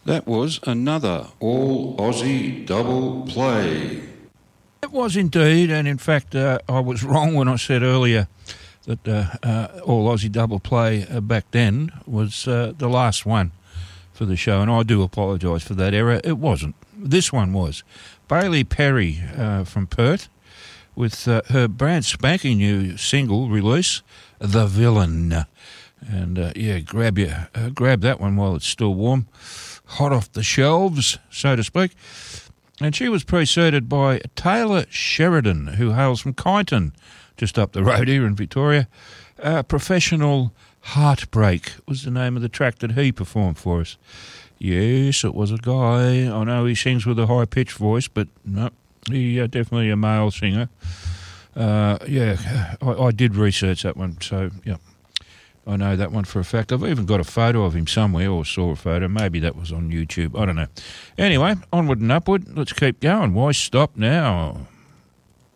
That was another all-Aussie double play. It was indeed, and in fact I was wrong when I said earlier that all-Aussie double play back then was the last one for the show, and I do apologise for that error. It wasn't. This one was. Bailey Perry from Perth with her brand spanking new single release, The Villain. And grab that one while it's still warm, hot off the shelves, so to speak. And she was preceded by Taylor Sheridan, who hails from Kyneton, just up the road here in Victoria. Professional Heartbreak was the name of the track that he performed for us. Yes, it was a guy. I know he sings with a high-pitched voice, but no, he definitely a male singer. I did research that one, so yeah. I know that one for a fact. I've even got a photo of him somewhere, or saw a photo. Maybe that was on YouTube. I don't know. Anyway, onward and upward. Let's keep going. Why stop now?